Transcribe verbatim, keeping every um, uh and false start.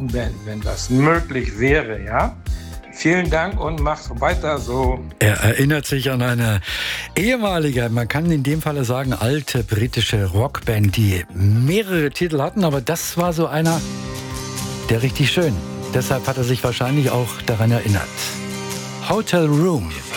laufen, wenn, wenn das möglich wäre, ja. Vielen Dank und macht weiter so. Er erinnert sich an eine ehemalige, man kann in dem Falle sagen, alte britische Rockband, die mehrere Titel hatten, aber das war so einer, der richtig schön. Deshalb hat er sich wahrscheinlich auch daran erinnert. Hotel Room.